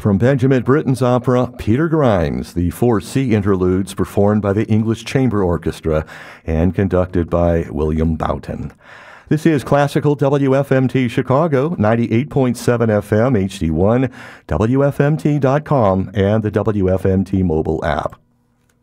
From Benjamin Britten's opera Peter Grimes, the four sea interludes performed by the English Chamber Orchestra and conducted by William Boughton. This is Classical WFMT Chicago, 98.7 FM HD1, WFMT.com, and the WFMT mobile app.